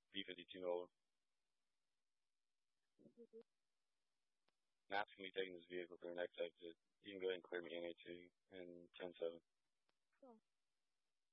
B-52 over. Matt's going to be taking this vehicle through the next exit. You can go ahead and clear me NA2 and 10-7.